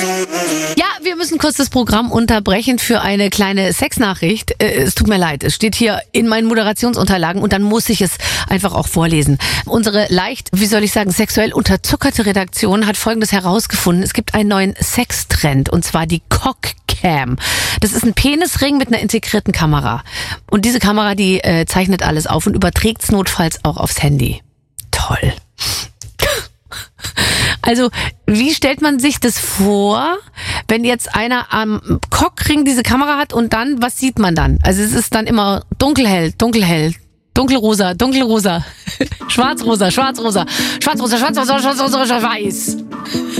Ja, wir müssen kurz das Programm unterbrechen für eine kleine Sexnachricht. Es tut mir leid, es steht hier in meinen Moderationsunterlagen und dann muss ich es einfach auch vorlesen. Unsere leicht, wie soll ich sagen, sexuell unterzuckerte Redaktion hat Folgendes herausgefunden. Es gibt einen neuen Sextrend und zwar die Cockcam. Das ist ein Penisring mit einer integrierten Kamera. Und diese Kamera, die zeichnet alles auf und überträgt es notfalls auch aufs Handy. Toll. Also, wie stellt man sich das vor, wenn jetzt einer am Cockring diese Kamera hat und dann, was sieht man dann? Also es ist dann immer dunkelhell, dunkelhell, dunkelrosa, dunkelrosa, schwarzrosa, schwarzrosa, schwarzrosa, schwarzrosa, schwarzrosa, weiß.